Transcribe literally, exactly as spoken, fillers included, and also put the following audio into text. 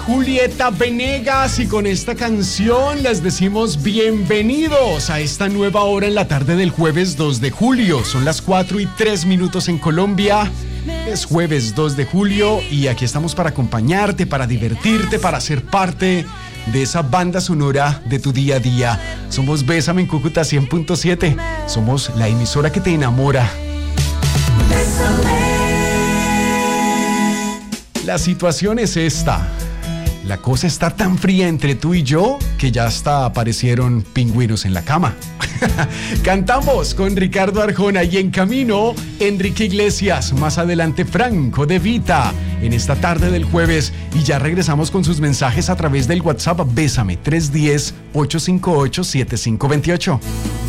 Julieta Venegas, y con esta canción les decimos bienvenidos a esta nueva hora en la tarde del jueves dos de julio. Son las cuatro y tres minutos en Colombia. Es jueves dos de julio y aquí estamos para acompañarte, para divertirte, para ser parte de esa banda sonora de tu día a día. Somos Bésame en Cúcuta cien punto siete. Somos la emisora que te enamora. La situación es esta. La cosa está tan fría entre tú y yo que ya hasta aparecieron pingüinos en la cama. Cantamos con Ricardo Arjona y en camino Enrique Iglesias, más adelante Franco De Vita en esta tarde del jueves, y ya regresamos con sus mensajes a través del WhatsApp Bésame tres uno cero, ocho cinco ocho, siete cinco dos ocho.